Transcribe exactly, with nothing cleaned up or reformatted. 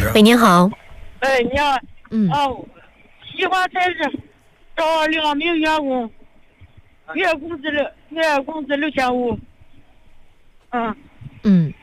喂，您好。 哎，你好。 嗯。 哦，喜欢才是找两名员工，月工资六月工资六千五。嗯。 嗯。